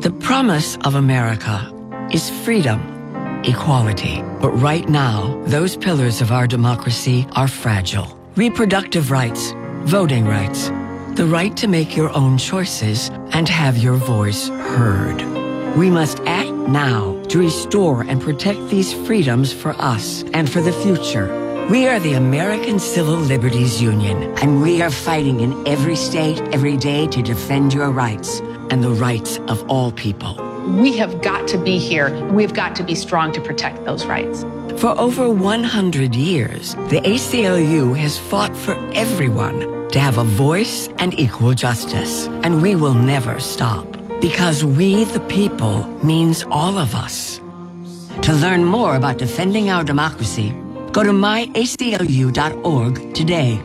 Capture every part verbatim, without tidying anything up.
The promise of America is freedom, equality. But right now, those pillars of our democracy are fragile. Reproductive rights, voting rights, the right to make your own choices and have your voice heard. We must act now to restore and protect these freedoms for us and for the future. We are the American Civil Liberties Union, and we are fighting in every state, every day to defend your rights and the rights of all people. We have got to be here. We've got to be strong to protect those rights. For over one hundred years, the A C L U has fought for everyone to have a voice and equal justice. And we will never stop, because we the people means all of us. To learn more about defending our democracy, go to my A C L U dot org today.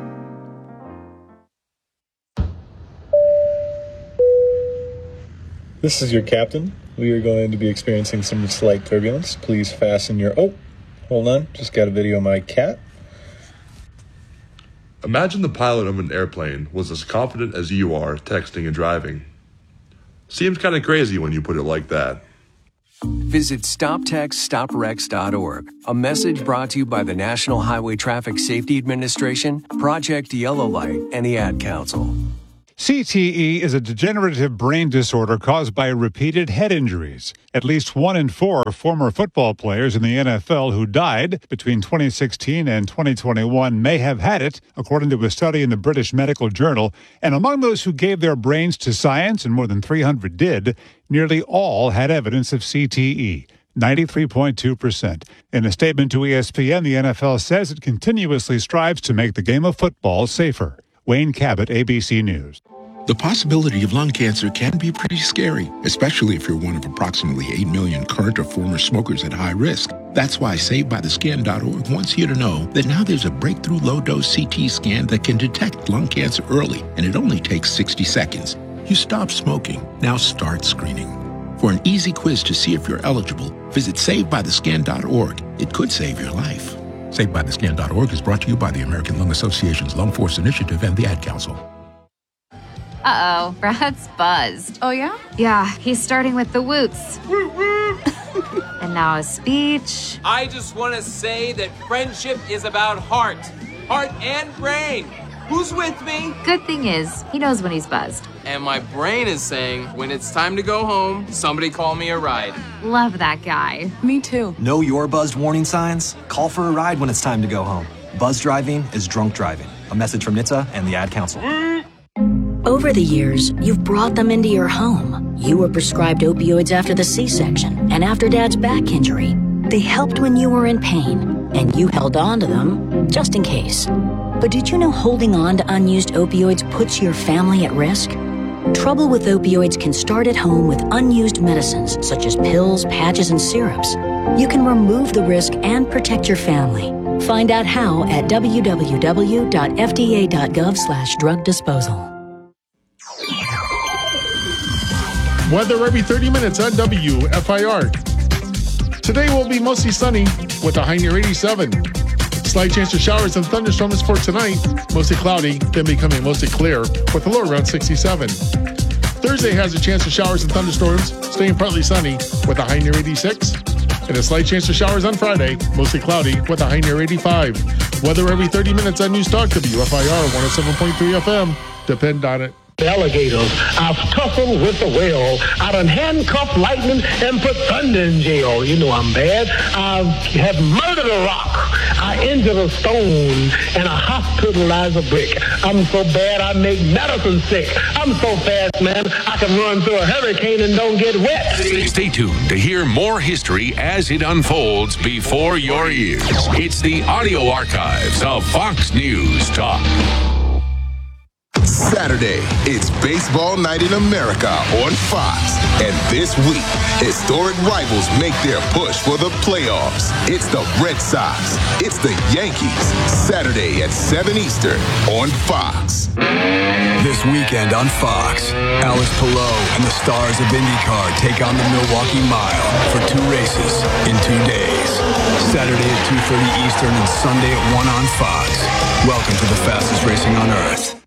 This is your captain. We are going to be experiencing some slight turbulence. Please fasten your... Oh, hold on. Just got a video of my cat. Imagine the pilot of an airplane was as confident as you are texting and driving. Seems kind of crazy when you put it like that. Visit stop text stop wrecks dot org. A message brought to you by the National Highway Traffic Safety Administration, Project Yellow Light, and the Ad Council. C T E is a degenerative brain disorder caused by repeated head injuries. At least one in four former football players in the N F L who died between twenty sixteen and twenty twenty-one may have had it, according to a study in the British Medical Journal. And among those who gave their brains to science, and more than three hundred did, nearly all had evidence of C T E. ninety-three point two percent. In a statement to E S P N, the N F L says it continuously strives to make the game of football safer. Wayne Cabot, A B C News. The possibility of lung cancer can be pretty scary, especially if you're one of approximately eight million current or former smokers at high risk. That's why Saved By The Skin dot org wants you to know that now there's a breakthrough low-dose C T scan that can detect lung cancer early, and it only takes sixty seconds. You stop smoking. Now start screening. For an easy quiz to see if you're eligible, visit Saved By The Skin dot org. It could save your life. Saved By The Skin dot org is brought to you by the American Lung Association's Lung Force Initiative and the Ad Council. Uh-oh, Brad's buzzed. Oh, yeah? Yeah, he's starting with the woots. And now a speech. I just want to say that friendship is about heart. Heart and brain. Who's with me? Good thing is, he knows when he's buzzed. And my brain is saying, when it's time to go home, somebody call me a ride. Love that guy. Me too. Know your buzzed warning signs? Call for a ride when it's time to go home. Buzz driving is drunk driving. A message from N H T S A and the Ad Council. Over the years, you've brought them into your home. You were prescribed opioids after the C-section and after Dad's back injury. They helped when you were in pain, and you held on to them just in case. But did you know holding on to unused opioids puts your family at risk? Trouble with opioids can start at home with unused medicines such as pills, patches, and syrups. You can remove the risk and protect your family. Find out how at w w w dot f d a dot gov slash drug disposal. Weather every thirty minutes on W F I R. Today will be mostly sunny with a high near eighty-seven. Slight chance of showers and thunderstorms for tonight. Mostly cloudy, then becoming mostly clear with a low around sixty-seven. Thursday has a chance of showers and thunderstorms, staying partly sunny with a high near eighty-six. And a slight chance of showers on Friday, mostly cloudy with a high near eighty-five. Weather every thirty minutes on News Talk W F I R one oh seven point three F M. Depend on it. Alligators. I've tussled with the whale. I done handcuffed lightning and put thunder in jail. You know I'm bad. I have murdered a rock. I injured a stone. And I hospitalized a brick. I'm so bad I make medicine sick. I'm so fast, man, I can run through a hurricane and don't get wet. Stay tuned to hear more history as it unfolds before your ears. It's the audio archives of Fox News Talk. Saturday, it's Baseball Night in America on Fox. And this week, historic rivals make their push for the playoffs. It's the Red Sox. It's the Yankees. Saturday at seven Eastern on Fox. This weekend on Fox, Alice Pillow and the stars of IndyCar take on the Milwaukee Mile for two races in two days. Saturday at two thirty Eastern and Sunday at one on Fox. Welcome to the fastest racing on Earth.